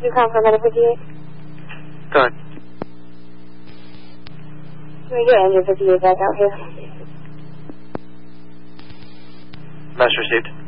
You call for Medical 58? Go ahead. Can we get Engine 58 back out here? Message received.